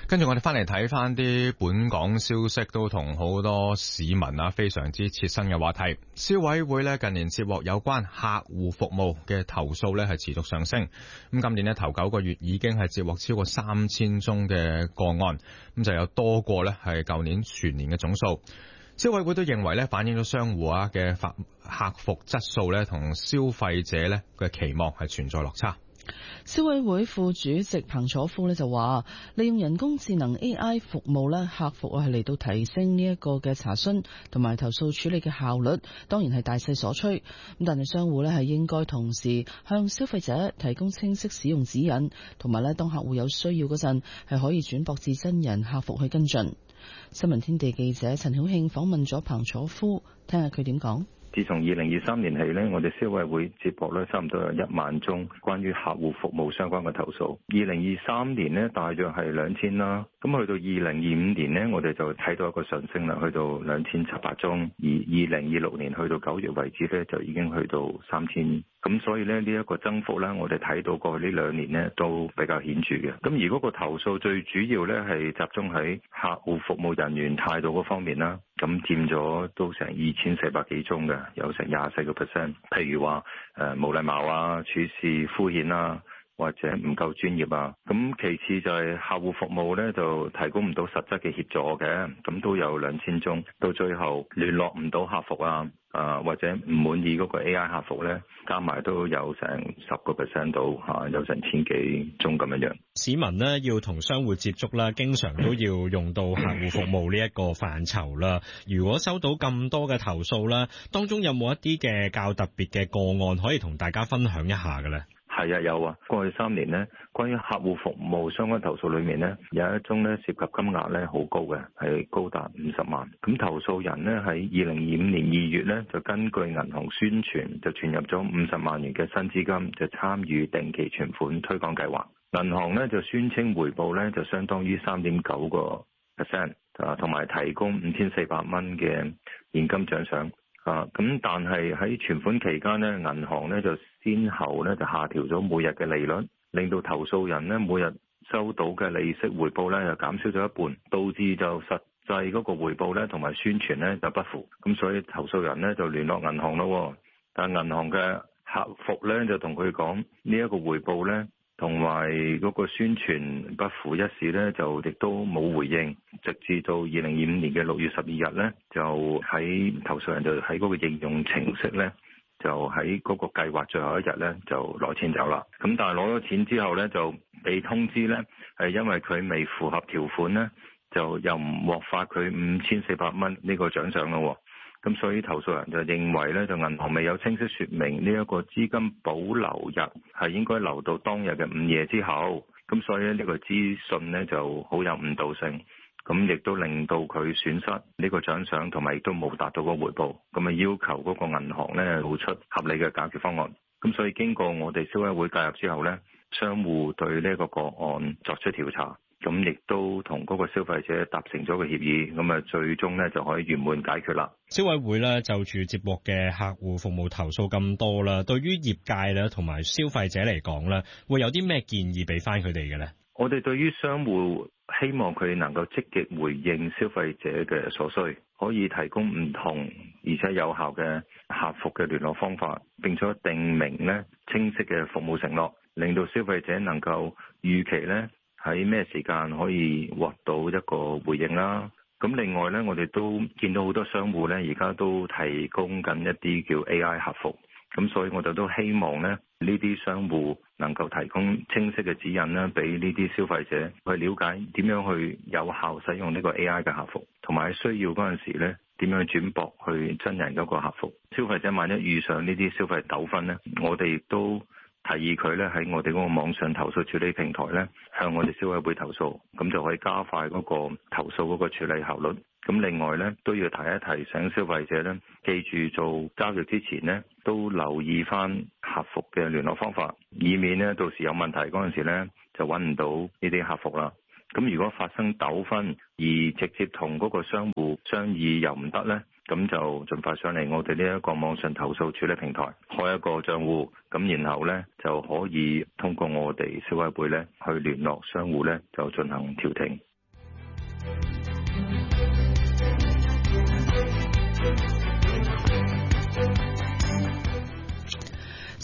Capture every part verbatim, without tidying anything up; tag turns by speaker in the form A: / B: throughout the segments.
A: 跟住我哋翻嚟睇翻啲本港消息，都同好多市民啊非常之切身嘅話題。消委會咧近年接獲有關客戶服務嘅投訴咧係持續上升。咁今年咧頭九個月已經係接獲超過三千宗嘅個案，咁就有多過咧係舊年全年嘅總數。消委會都認為咧反映咗商戶啊嘅客服質素咧同消費者咧嘅期望係存在落差。
B: 消委會副主席彭楚夫咧就話，利用人工智能 A I 服務咧，客服係嚟到提升呢一個嘅查詢同埋投訴處理嘅效率，當然係大勢所趨。咁但係商戶咧係應該同時向消費者提供清晰使用指引，同埋咧當客戶有需要嗰陣係可以轉駁至真人客服去跟進。新聞天地記者陳曉慶訪問咗彭楚夫，聽下佢點講。
C: 自從二零二三年起呢，我哋消委會接獲咧差唔多有一萬宗關於客戶服務相關嘅投訴。二零二三年呢，大約係兩千啦，咁去到二零二五年呢，我哋就睇到一個上升啦，去到兩千七百宗。而二零二六年去到九月為止呢，就已經去到三千。咁所以呢，呢一個增幅呢，我哋睇到過去呢兩年呢都比較顯著嘅。咁而嗰個投訴最主要呢係集中喺客戶服務人員態度嗰方面啦，咁佔咗都成二千四百幾宗嘅，有成廿四個 percent。譬如話誒冇禮貌啊、處事敷衍啊，或者唔夠專業啊。咁其次就係客戶服務呢，就提供唔到實質嘅協助嘅，咁都有兩千宗。到最後聯絡唔到客服啊。啊，或者唔滿意嗰個 A I 客服咧，加埋都有成十個 percent 到嚇，有成千幾宗咁樣樣。
D: 市民呢要同商戶接觸啦，經常都要用到客戶服務呢一個範疇啦。如果收到咁多嘅投訴啦，當中有冇一啲嘅較特別嘅個案可以同大家分享一下嘅咧？
C: 係啊，有啊。過去三年呢，關於客戶服務相關投訴裏面呢，有一宗呢涉及金額呢好高嘅，係高達五十萬。咁投訴人呢喺二零二五年二月呢，就根據銀行宣傳，就存入咗五十萬元嘅新資金，就參與定期存款推廣計劃。銀行呢就宣稱回報呢就相當於三點九個 percent 啊，同埋提供五千四百蚊嘅現金獎賞。啊，咁但係喺存款期間呢，銀行呢就先後呢就下調咗每日嘅利率，令到投訴人呢每日收到嘅利息回報呢就減少咗一半，導致就實際嗰個回報呢同埋宣傳呢就不符。咁所以投訴人呢就聯絡銀行咯，但銀行嘅客服呢就同佢講呢一個回報呢同埋嗰個宣傳不符一事呢，就亦都冇回應，直至到二零二五年嘅六月十二日呢，就喺投訴人就喺嗰個應用程式呢，就喺嗰個計劃最後一日呢，就攞錢走啦。咁但係攞咗錢之後呢，就被通知呢，係因為佢未符合條款呢，就又唔獲發佢五千四百蚊呢個獎賞咯。咁所以投訴人就認為咧，就銀行未有清晰説明呢一個資金保留日係應該留到當日嘅午夜之後，咁所以呢個資訊呢就好有誤導性，咁亦都令到佢損失呢個獎賞，同埋亦都冇達到個回報，咁啊要求嗰個銀行呢做出合理嘅解決方案。咁所以經過我哋消委會介入之後呢，商戶對呢個個案作出調查。咁亦都同嗰個消費者達成咗個協議，咁啊最終呢就可以圓滿解決啦。
D: 消委會呢就住接獲嘅客戶服務投訴咁多啦，對於業界咧同埋消費者嚟講咧，會有啲咩建議俾翻佢哋嘅呢？
C: 我哋對於商戶希望佢能夠積極回應消費者嘅所需，可以提供唔同而且有效嘅客服嘅聯絡方法，並且定明呢清晰嘅服務承諾，令到消費者能夠預期呢喺咩時間可以獲到一個回應啦。咁另外呢，我哋都見到好多商戶呢，而家都提供緊一啲叫 A I 客服。咁所以我哋都希望呢，呢啲商戶能夠提供清晰嘅指引啦，俾呢啲消費者去了解點樣去有效使用呢個 A I 嘅客服，同埋喺需要嗰陣時呢，點樣轉駁去真人嗰個客服。消費者萬一遇上呢啲消費糾紛呢，我哋亦都提議佢咧喺我哋嗰個網上投訴處理平台咧，向我哋消委會投訴，咁就可以加快嗰個投訴嗰個處理效率。咁另外咧都要提一提醒消費者咧，記住做交易之前呢，都留意翻客服嘅聯絡方法，以免呢到時有問題嗰陣時咧就揾唔到呢啲客服啦。咁如果發生糾紛而直接同嗰個商戶商議又唔得咧，咁就盡快上嚟我哋呢一個網上投訴處理平台開一個賬戶，咁然後咧就可以通過我哋消委會咧去聯絡商戶咧，就進行調停。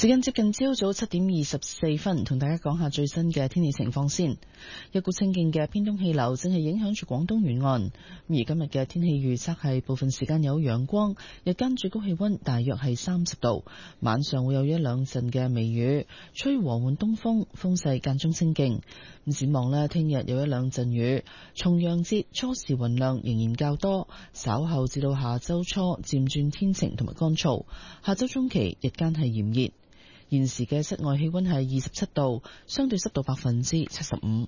B: 時間接近朝早七點二十四分，同大家講下最新嘅天氣情況先。一股清勁嘅偏東氣流正係影響住廣東沿岸，而今日嘅天氣預測係部分時間有陽光，日間最高氣溫大約係三十度，晚上會有一兩陣嘅微雨，吹和緩東風，風勢間中清勁。咁展望呢，聽日有一兩陣雨，重陽節初時雲量仍然較多，稍後至到下周初漸轉天晴同埋乾燥，下周中期日間係炎熱。現時嘅室外氣溫係二十七度，相對濕度百分之七十五。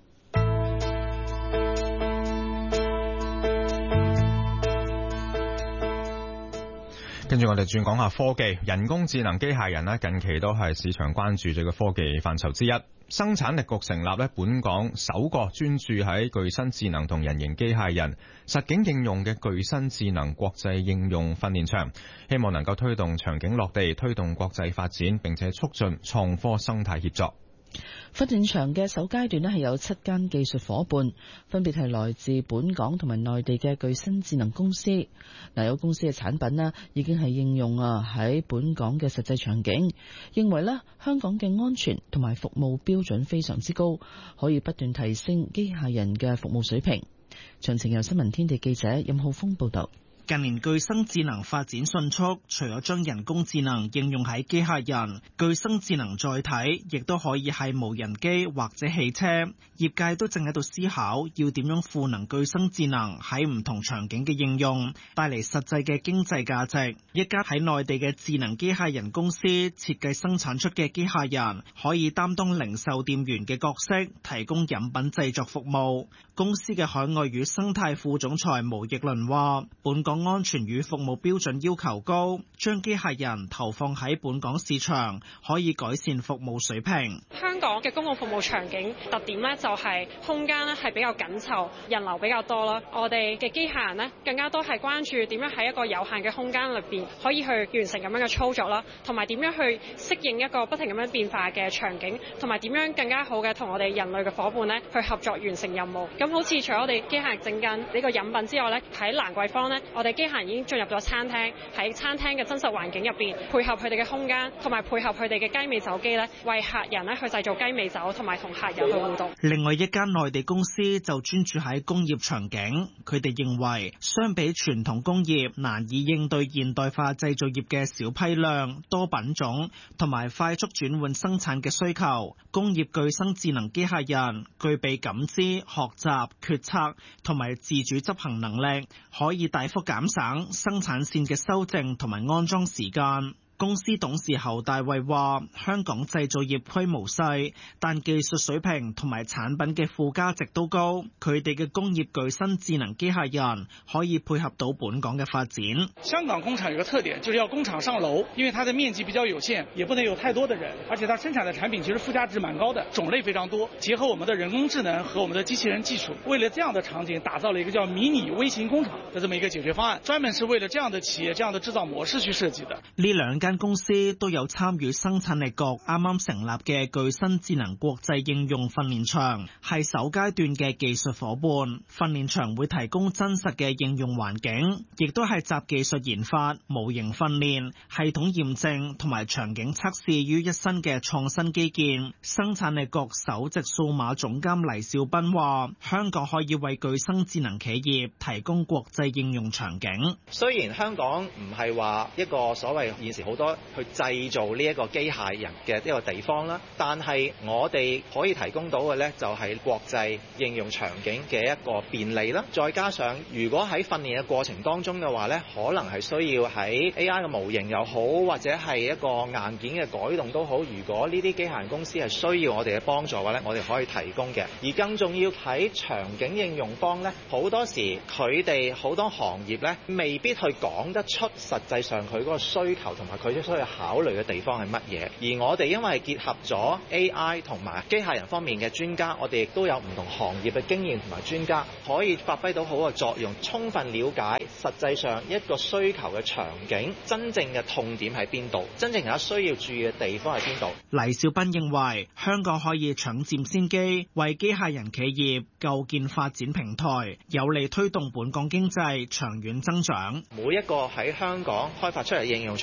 A: 跟住我哋轉講下科技，人工智能機械人咧，近期都係市場關注嘅科技範疇之一。生產力局成立咧，本港首個專注喺具身智能同人形機械人實景應用嘅具身智能國際應用訓練場，希望能夠推動場景落地，推動國際發展，並且促進創科生態協作。
B: 訓練場嘅首階段咧係有七間技術夥伴，分別係來自本港同埋內地嘅具身智能公司。嗱，有公司嘅產品咧已經係應用啊喺本港嘅實際場景，認為咧香港嘅安全同埋服務標準非常之高，可以不斷提升機械人嘅服務水平。詳情由新聞天地記者任浩峰報道。
E: 近年具身智能發展迅速，除咗將人工智能應用喺機械人，具身智能載體亦都可以係無人機或者汽車。業界都正喺度思考要點樣賦能具身智能喺唔同場景嘅應用，帶嚟實際嘅經濟價值。一家喺內地嘅智能機械人公司設計生產出嘅機械人，可以擔當零售店員嘅角色，提供飲品製作服務。公司嘅海外與生態副總裁毛奕倫話：本港安全與服務標準要求高，將機械人投放喺本港市場，可以改善服務水平。
F: 香港嘅公共服務場景特點呢，就係空間呢係比較緊湊，人流比較多啦。我哋嘅機械人呢，更加多係關注點樣喺一個有限嘅空間裏邊可以去完成咁樣嘅操作啦，同埋點樣去適應一個不停咁樣變化嘅場景，同埋點樣更加好嘅同我哋人類嘅夥伴呢去合作完成任務。咁好似除咗我哋機械人整緊呢個飲品之外呢，喺蘭桂坊呢，我哋機械人已經進入咗餐廳，喺餐廳嘅真實環境入邊，配合佢哋嘅空間，同埋配合佢哋嘅雞尾酒機咧，為客人咧去製造雞尾酒，同埋同客人去互動。
E: 另外一間內地公司就專注喺工業場景，佢哋認為相比傳統工業，難以應對現代化製造業嘅小批量、多品種同埋快速轉換生產嘅需求。工業具身智能機械人具備感知、學習、決策同埋自主執行能力，可以大幅減省生產線嘅修正同埋安裝時間。公司董事侯大衛話：香港製造業規模細，但技術水平同埋產品嘅附加值都高。佢哋嘅工業具身智能機械人可以配合到本港嘅發展。
G: 香港工廠有個特點，就是要工廠上樓，因為它的面積比較有限，也不能有太多的人，而且它生產的產品其實附加值蠻高的，種類非常多。結合我們的人工智能和我們的機器人技術，為了這樣的場景打造了一個叫迷你微型工廠的這麼一個解決方案，專門是為了這樣的企業、這樣的製造模式去設計的。
E: 呢兩間公司都有參與生產力局啱啱成立嘅具身智能國際應用訓練場，係首階段嘅技術夥伴。訓練場會提供真實嘅應用環境，亦都係集技術研發、模型訓練、系統驗證同埋場景測試於一身嘅創新基建。生產力局首席數碼總監黎兆斌話：香港可以為具身智能企業提供國際應用場景。
H: 雖然香港唔係話一個所謂現時好多去製造呢一個機械人嘅一個地方啦，但係我哋可以提供到嘅呢，就係國際應用場景嘅一個便利啦。再加上如果喺訓練嘅過程當中嘅話呢，可能係需要喺 A I 嘅模型又好，或者係一個硬件嘅改動都好，如果呢啲機械人公司係需要我哋嘅幫助嘅話呢，我哋可以提供嘅。而更重要喺場景應用方呢，好多時佢哋好多行業呢，未必去講得出實際上佢嗰個需求同埋佢需要考慮嘅地方係乜嘢。而我哋因為結合咗 A I 同埋機械人方面嘅專家，我哋亦都有唔同行業嘅經驗同埋專家，可以發揮到好嘅作用，充分了解實際上一個需求嘅場景真正嘅痛點喺邊度，真正有需要注意嘅地方喺邊度。
E: 黎兆斌認為香港可以搶佔先機，為機械人企業構建發展平台，有利推動本港經濟長遠增長。
H: 每一個喺香港開發出嚟應用場景嘅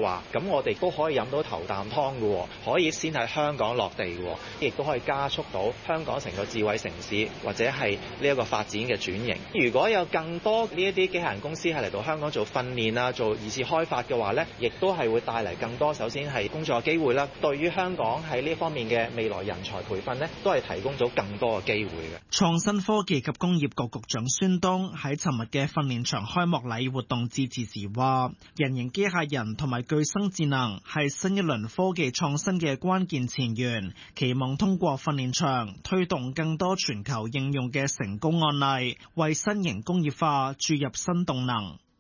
H: 話，咁我哋都可以飲到頭啖湯嘅，可以先喺香港落地嘅，亦都可以加速到香港成個智慧城市或者係呢一個發展嘅轉型。如果有更多呢一啲機械人公司係嚟到香港做訓練啊，做二次開發嘅話呢，亦都係會帶嚟更多首先係工作機會啦。對於香港喺呢方面嘅未來人才培訓呢，都係提供咗更多嘅機會嘅。
E: 創新科技及工業局局長孫東喺尋日嘅訓練場開幕禮活動致辭時話，人形機械人同埋具生智能係新一輪科技創新嘅關鍵前沿，期望通過訓練場推動更多全球應用嘅成功案例，為新型工業化注入新動能。